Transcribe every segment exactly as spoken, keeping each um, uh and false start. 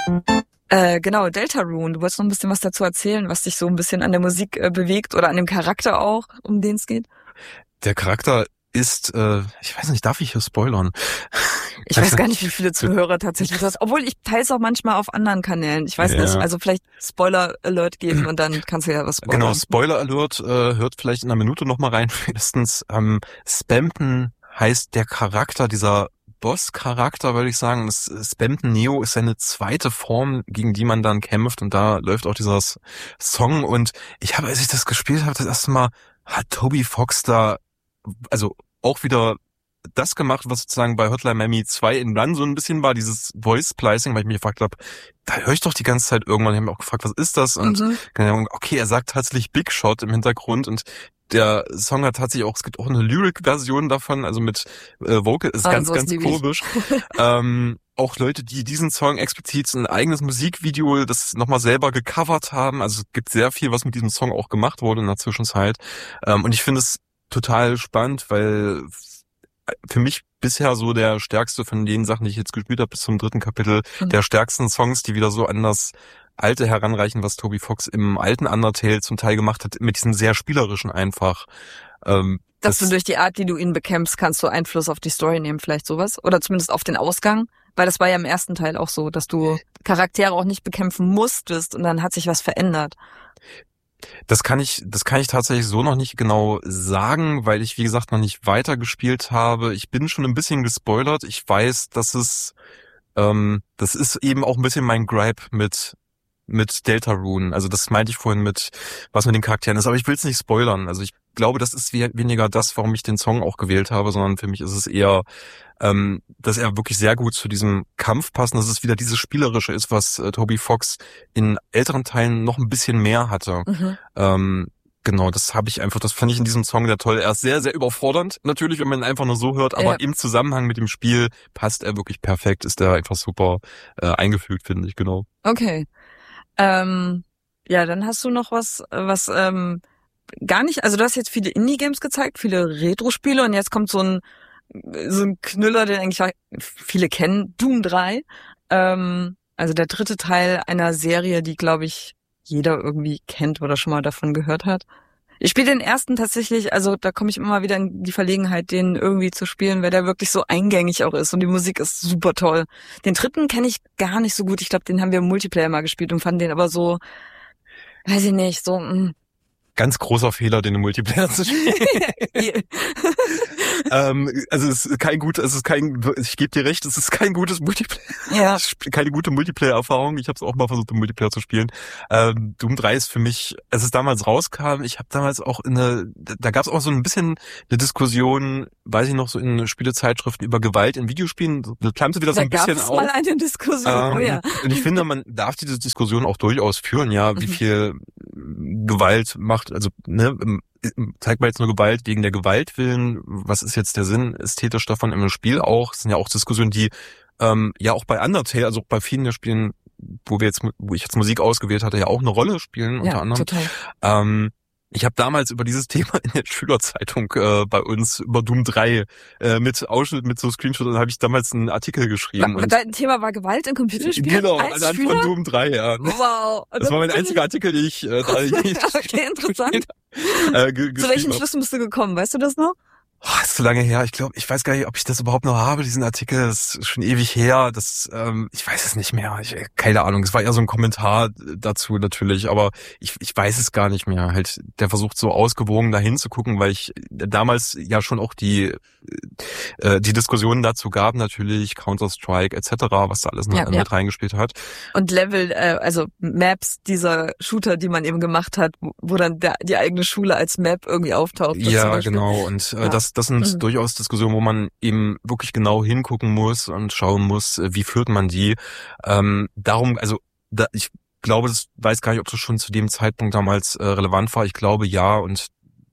Äh, genau, Deltarune. Du wolltest noch ein bisschen was dazu erzählen, was dich so ein bisschen an der Musik äh, bewegt oder an dem Charakter auch, um den es geht? Der Charakter ist, äh, ich weiß nicht, darf ich hier spoilern? Ich weiß gar nicht, wie viele Zuhörer tatsächlich das, obwohl ich teile es auch manchmal auf anderen Kanälen. Ich weiß Ja. nicht, also vielleicht Spoiler-Alert geben und dann kannst du ja was spoilern. Genau, Spoiler-Alert, äh, hört vielleicht in einer Minute noch mal rein, spätestens. Ähm, Spamton heißt der Charakter, dieser Boss-Charakter, würde ich sagen. Das Spamton Neo ist seine zweite Form, gegen die man dann kämpft, und da läuft auch dieser Song. Und ich habe, als ich das gespielt habe, das erste Mal, hat Toby Fox da, also auch wieder das gemacht, was sozusagen bei Hotline Miami zwei in Run so ein bisschen war, dieses Voice Splicing, weil ich mich gefragt habe, da höre ich doch die ganze Zeit irgendwann, ich habe mich auch gefragt, was ist das? Und Mhm. keine Ahnung, okay, er sagt tatsächlich Big Shot im Hintergrund, und der Song hat tatsächlich auch, es gibt auch eine Lyric-Version davon, also mit äh, Vocal, ist Ah, ganz, sowas ganz liebe ich. komisch. ähm, auch Leute, die diesen Song explizit ein eigenes Musikvideo, das nochmal selber gecovert haben, also es gibt sehr viel, was mit diesem Song auch gemacht wurde in der Zwischenzeit. Ähm, und ich finde es total spannend, weil für mich bisher so der stärkste von den Sachen, die ich jetzt gespielt habe, bis zum dritten Kapitel, Mhm. der stärksten Songs, die wieder so an das Alte heranreichen, was Toby Fox im alten Undertale zum Teil gemacht hat, mit diesem sehr spielerischen einfach. Ähm, Dass das, du durch die Art, die du ihn bekämpfst, kannst du Einfluss auf die Story nehmen, vielleicht sowas? Oder zumindest auf den Ausgang? Weil das war ja im ersten Teil auch so, dass du Charaktere auch nicht bekämpfen musstest und dann hat sich was verändert. Das kann ich, das kann ich tatsächlich so noch nicht genau sagen, weil ich, wie gesagt, noch nicht weitergespielt habe. Ich bin schon ein bisschen gespoilert. Ich weiß, dass es, ähm, das ist eben auch ein bisschen mein Gripe mit mit Deltarune. Also das meinte ich vorhin mit, was mit den Charakteren ist. Aber ich will es nicht spoilern. Also ich glaube, das ist we- weniger das, warum ich den Song auch gewählt habe, sondern für mich ist es eher, ähm, dass er wirklich sehr gut zu diesem Kampf passt. Und dass es wieder dieses Spielerische ist, was äh, Toby Fox in älteren Teilen noch ein bisschen mehr hatte. Mhm. Ähm, genau, das habe ich einfach, das fand ich in diesem Song sehr toll. Er ist sehr, sehr überfordernd, natürlich, wenn man ihn einfach nur so hört, aber Ja. im Zusammenhang mit dem Spiel passt er wirklich perfekt, ist er einfach super äh, eingefügt, finde ich, genau. Okay. Ähm, ja, dann hast du noch was, was ähm, gar nicht, also du hast jetzt viele Indie-Games gezeigt, viele Retro-Spiele und jetzt kommt so ein so ein Knüller, den eigentlich viele kennen, Doom drei. Ähm, also der dritte Teil einer Serie, die, glaube ich, jeder irgendwie kennt oder schon mal davon gehört hat. Ich spiele den ersten tatsächlich, also da komme ich immer wieder in die Verlegenheit, den irgendwie zu spielen, weil der wirklich so eingängig auch ist und die Musik ist super toll. Den dritten kenne ich gar nicht so gut. Ich glaube, den haben wir im Multiplayer mal gespielt und fanden den aber so, weiß ich nicht, so mh. Ganz großer Fehler, den im Multiplayer zu spielen. ähm, also es ist kein gut, es ist kein, ich gebe dir recht, es ist kein gutes Multiplayer, ja. keine gute Multiplayer-Erfahrung. Ich habe es auch mal versucht, im Multiplayer zu spielen. Ähm, Doom drei ist für mich, als es damals rauskam, ich habe damals auch in eine, da gab es auch so ein bisschen eine Diskussion, weiß ich noch, so in Spielezeitschriften über Gewalt in Videospielen. Das klammte wieder so ein da bisschen gab's auf. mal eine Diskussion. Ähm, oh ja. Und ich finde, man darf diese Diskussion auch durchaus führen, ja, wie viel Gewalt macht, also ne, zeigt man jetzt nur Gewalt wegen der Gewalt willen, was ist jetzt der Sinn ästhetisch davon im Spiel auch, das sind ja auch Diskussionen, die ähm, ja auch bei Undertale, also auch bei vielen der Spielen, wo wir jetzt, wo ich jetzt Musik ausgewählt hatte, ja auch eine Rolle spielen, unter ja, anderem. Total. Ähm, ich habe damals über dieses Thema in der Schülerzeitung äh, bei uns über Doom drei äh, mit Ausschnitt, mit so Screenshot, dann habe ich damals einen Artikel geschrieben. Und dein Thema war Gewalt in Computerspielen? Genau, als anhand Schüler? von Doom drei, ja. Wow. Das war mein einziger Artikel, den ich äh, da okay, interessant. äh, ge- Zu welchen hab. Schlüssen bist du gekommen? Weißt du das noch? Oh, ist so lange her. Ich glaube, ich weiß gar nicht, ob ich das überhaupt noch habe, diesen Artikel. Das ist schon ewig her. Das, ähm, ich weiß es nicht mehr. Ich, keine Ahnung. Es war eher so ein Kommentar dazu natürlich, aber ich, ich weiß es gar nicht mehr. Halt, der versucht so ausgewogen dahin zu gucken, weil ich damals ja schon auch die äh, die Diskussionen dazu gab, natürlich Counter-Strike et cetera, was da alles noch Ja, mit ja. reingespielt hat. Und Level, äh, also Maps dieser Shooter, die man eben gemacht hat, wo, wo dann der, die eigene Schule als Map irgendwie auftaucht. das zum Ja, Beispiel. genau. Und äh, Ja. das, das sind Mhm. durchaus Diskussionen, wo man eben wirklich genau hingucken muss und schauen muss, äh, wie führt man die. Ähm, darum, also da, ich glaube, das weiß gar nicht, ob das schon zu dem Zeitpunkt damals äh, relevant war. Ich glaube ja, und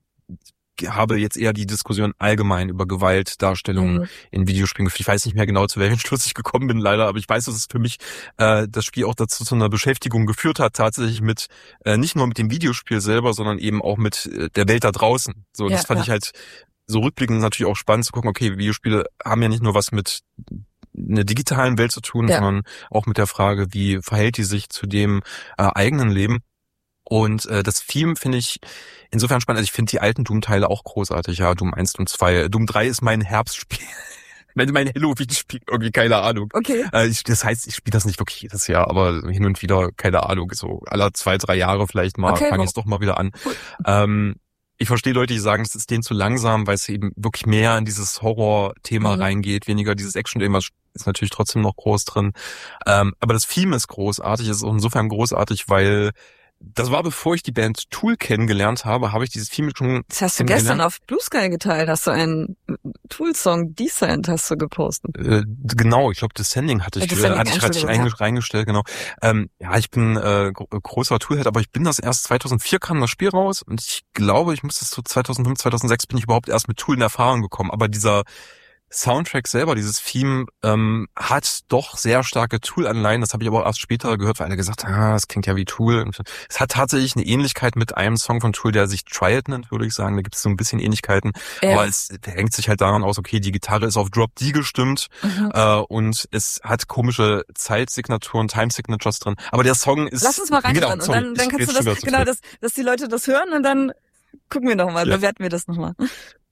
habe jetzt eher die Diskussion allgemein über Gewaltdarstellungen Mhm. in Videospielen geführt. Ich weiß nicht mehr genau, zu welchem Schluss ich gekommen bin, leider, aber ich weiß, dass es für mich äh, das Spiel auch dazu zu einer Beschäftigung geführt hat, tatsächlich mit äh, nicht nur mit dem Videospiel selber, sondern eben auch mit äh, der Welt da draußen. So, Ja, das fand ja. ich halt so rückblickend natürlich auch spannend zu gucken, okay, Videospiele haben ja nicht nur was mit einer digitalen Welt zu tun, Ja. sondern auch mit der Frage, wie verhält die sich zu dem äh, eigenen Leben. Und äh, das Theme finde ich insofern spannend. Also ich finde die alten Doom-Teile auch großartig. Ja, Doom eins, Doom zwei. Doom drei ist mein Herbstspiel. Mein, mein Halloween-Spiel, irgendwie, keine Ahnung. Okay. Äh, ich, das heißt, ich spiele das nicht wirklich jedes Jahr, aber hin und wieder, keine Ahnung, so alle zwei, drei Jahre vielleicht mal, Okay, fange wo- ich es doch mal wieder an. Cool. Ähm, ich verstehe Leute, die sagen, es ist denen zu langsam, weil es eben wirklich mehr in dieses Horror-Thema Mhm. reingeht, weniger dieses Action-Thema, ist natürlich trotzdem noch groß drin. Ähm, aber das Theme ist großartig, es ist auch insofern großartig, weil das war, bevor ich die Band Tool kennengelernt habe, habe ich dieses Theme schon Das hast du gestern kennengelernt. auf Blue Sky geteilt, hast du einen Tool-Song, Descent hast du gepostet. Äh, genau, ich glaube, Descending hatte ich, Ja, Descending, äh, hatte ich, hatte ich Entschuldigung, reinge- reingestellt, genau. Ähm, ja, ich bin äh, gro- großer Toolhead, aber ich bin das erst zweitausendvier kam das Spiel raus und ich glaube, ich müsste es so zweitausendfünf, zweitausendsechs bin ich überhaupt erst mit Tool in Erfahrung gekommen, aber dieser Soundtrack selber, dieses Theme, ähm, hat doch sehr starke Tool-Anleihen. Das habe ich aber auch erst später gehört, weil alle gesagt haben, ah, das klingt ja wie Tool. Und es hat tatsächlich eine Ähnlichkeit mit einem Song von Tool, der sich Triad nennt, würde ich sagen. Da gibt es so ein bisschen Ähnlichkeiten. Ja. Aber es hängt sich halt daran aus, okay, die Gitarre ist auf Drop D gestimmt Mhm. äh, und es hat komische Zeitsignaturen, Time-Signatures drin. Aber der Song ist... Lass uns mal Genau, reinhören und sorry, dann, dann ich kannst du rede schon das, wieder zu genau, viel. das, dass die Leute das hören und dann gucken wir nochmal, Ja. bewerten wir das nochmal.